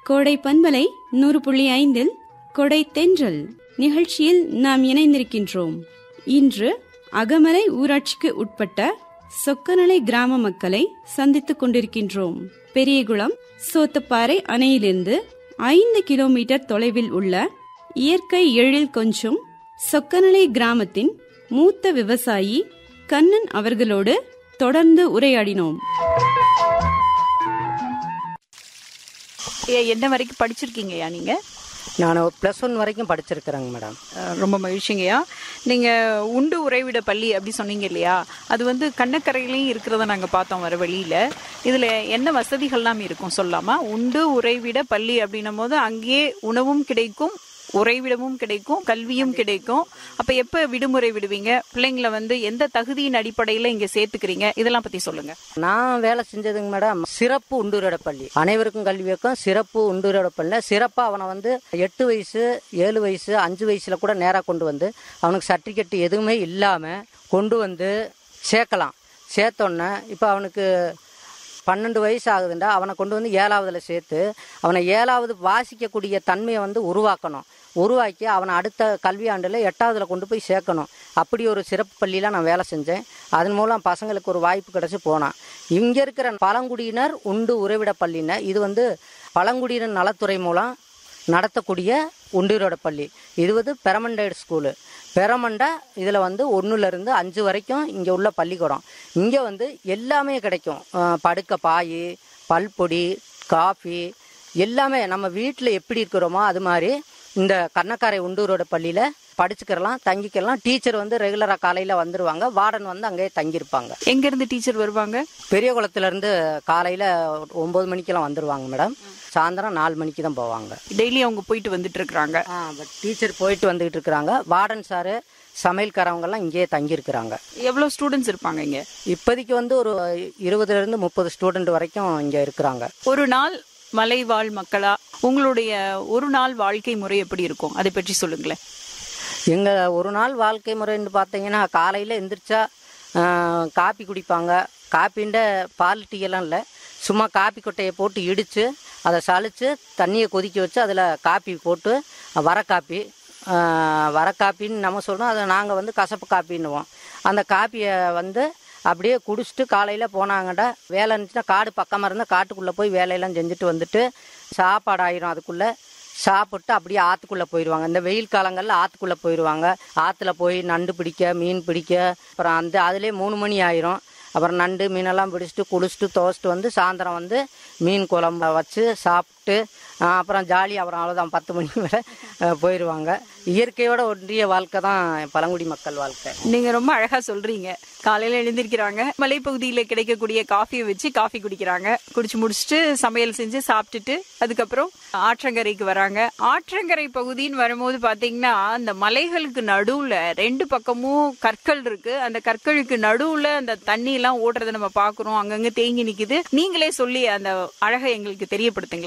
கோடை பண்பலை 100.5 கொடை தென்றல் நிகழ்ச்சியில் நாம் இணைந்திருக்கின்றோம். இன்று அகமலை ஊராட்சிக்கு உட்பட்ட சொக்கநலை கிராம மக்களை சந்தித்துக் கொண்டிருக்கின்றோம். பெரியகுளம் சோத்துப்பாறை அணையிலிருந்து 5 கிலோமீட்டர் தொலைவில் உள்ள இயற்கை எழில் கொஞ்சம் சொக்கநலை கிராமத்தின் மூத்த விவசாயி கண்ணன் அவர்களோடு தொடர்ந்து உரையாடினோம். என்ன வரைக்கும் படிச்சிருக்கீங்கய்யா நீங்க? நான் +1 வரைக்கும் படிச்சிருக்கிறேங்க மேடம். ரொம்ப மகிழ்ச்சிங்கய்யா. நீங்கள் உண்டு உறைவிட பள்ளி அப்படி சொன்னீங்க இல்லையா, அது கண்ணக்கரையிலையும் இருக்கிறத நாங்கள் பார்த்தோம் வர வழியில். இதில் என்ன வசதிகள்லாம் இருக்கும் சொல்லாமா? உண்டு உறைவிட பள்ளி அப்படின்னும் போது அங்கேயே உணவும் கிடைக்கும், உறைவிடமும் கிடைக்கும், கல்வியும் கிடைக்கும். அப்போ எப்போ விடுமுறை விடுவீங்க? பிள்ளைங்களை எந்த தகுதியின் அடிப்படையில் இங்கே சேர்த்துக்கிறீங்க? இதெல்லாம் பற்றி சொல்லுங்கள். நான் வேலை செஞ்சதுங்க மேடம் சிறப்பு உண்டுவிட பள்ளி, அனைவருக்கும் கல்வி வைக்கும் சிறப்பு உண்டுவிட பள்ளி. சிறப்பாக அவனை 8 வயசு 7 வயசு 5 வயசுல கூட நேராக கொண்டு வந்து அவனுக்கு சர்டிஃபிகேட் எதுவுமே இல்லாமல் கொண்டு வந்து சேர்க்கலாம். சேர்த்தோன்னே இப்போ அவனுக்கு 12 வயசு ஆகுதுண்டா, அவனை கொண்டு வந்து 7ஆவதுல சேர்த்து அவனை 7ஆவது வாசிக்கக்கூடிய தன்மையை உருவாக்கணும். உருவாக்கி அவனை அடுத்த கல்வியாண்டில் 8ஆவதுல கொண்டு போய் சேர்க்கணும். அப்படி ஒரு சிறப்பு பள்ளியில் நான் வேலை செஞ்சேன். அதன் மூலம் பசங்களுக்கு ஒரு வாய்ப்பு கிடச்சி போனான். இங்கே இருக்கிற பழங்குடியினர் உண்டு உறைவிட பள்ளின்னு இது பழங்குடியினர் நலத்துறை மூலம் நடத்தக்கூடிய உண்டிரோட பள்ளி. இது பெரமண்டேட் ஸ்கூலு. பெரமண்டா இதில் 1லேருந்து 5 வரைக்கும் இங்கே உள்ள பள்ளிக்கூடம். இங்கே எல்லாமே கிடைக்கும். படுக்க பாய், பல்பொடி, காஃபி எல்லாமே நம்ம வீட்டில் எப்படி இருக்கிறோமோ அது மாதிரி இந்த கண்ணக்காரை உண்டூரோட பள்ளியில் படிச்சுக்கிறலாம், தங்கிக்கலாம். டீச்சர் ரெகுலராக காலையில் வந்துடுவாங்க. வார்டன் அங்கேயே தங்கியிருப்பாங்க. எங்கேருந்து டீச்சர் வருவாங்க? பெரியகுளத்துலேருந்து காலையில் 9 மணிக்கெல்லாம் வந்துடுவாங்க மேடம். சாயந்தரம் 4 மணிக்கு தான் போவாங்க. டெய்லி அவங்க போயிட்டு வந்துட்டு இருக்கிறாங்க. டீச்சர் போயிட்டு வந்துட்டு இருக்கிறாங்க. வார்டன் சாரு சமையல்காரவங்கெல்லாம் இங்கேயே தங்கியிருக்கிறாங்க. எவ்வளோ ஸ்டூடெண்ட்ஸ் இருப்பாங்க இங்கே? இப்போதைக்கு ஒரு 20லேருந்து 30 ஸ்டூடெண்ட் வரைக்கும் இங்கே இருக்கிறாங்க. ஒரு நாள் மலைவாழ் மக்களா உங்களுடைய ஒரு நாள் வாழ்க்கை முறை எப்படி இருக்கும், அதை பற்றி சொல்லுங்களேன். எங்கள் ஒரு நாள் வாழ்க்கை முறைன்னு பார்த்தீங்கன்னா, காலையில் எந்திரிச்சா காப்பி குடிப்பாங்க. காப்பின்ற பால் டீயெல்லாம் இல்லை, சும்மா காப்பி கொட்டையை போட்டு இடித்து அதை சளிச்சு தண்ணியை கொதிக்க வச்சு அதில் காப்பி போட்டு வர காப்பின்னு நம்ம சொல்கிறோம். அதை நாங்கள் கசப்பு காப்பின்னுவோம். அந்த காப்பியை அப்படியே குடிச்சிட்டு காலையில் போனாங்கடா. வேலை இருந்துச்சுன்னா காடு பக்கமாக இருந்தால் காட்டுக்குள்ளே போய் வேலையெல்லாம் செஞ்சுட்டு வந்துட்டு சாப்பாடு ஆயிரும். அதுக்குள்ளே சாப்பிட்டு அப்படியே ஆற்றுக்குள்ளே போயிடுவாங்க. இந்த வெயில் காலங்களில் ஆற்றுக்குள்ளே போயிடுவாங்க. ஆற்றுல போய் நண்டு பிடிக்க, மீன் பிடிக்க. அப்புறம் அதுலேயே 3 மணி ஆயிரும். அப்புறம் நண்டு மீனெல்லாம் பிடிச்சிட்டு குளிச்சுட்டு துவச்சிட்டு சாயந்தரம் மீன் குழம்பு வச்சு சாப்பிட்டு அப்புறம் ஜாலி. அப்புறம் அவ்வளோதான் 10 மணி வரை போயிடுவாங்க. இயற்கையோட ஒன்றிய வாழ்க்கை தான் பழங்குடி மக்கள் வாழ்க்கை. நீங்கள் ரொம்ப அழகாக சொல்கிறீங்க. காலையில் எழுந்திருக்கிறாங்க, மலைப்பகுதியில் கிடைக்கக்கூடிய காஃபியை வச்சு காஃபி குடிக்கிறாங்க. குடிச்சு முடிச்சுட்டு சமையல் செஞ்சு சாப்பிட்டுட்டு அதுக்கப்புறம் ஆற்றங்கரைக்கு வராங்க. ஆற்றங்கரை பகுதின்னு வரும்போது பார்த்தீங்கன்னா, அந்த மலைகளுக்கு நடுவில் 2 பக்கமும் கற்கள் இருக்கு. அந்த கற்களுக்கு நடுவில் அந்த தண்ணி எல்லாம் ஓடுறதை நம்ம பார்க்குறோம். அங்கங்கே தேங்கி நிற்குது. நீங்களே சொல்லி அந்த அழகை எங்களுக்கு தெரியப்படுத்துங்களேன்.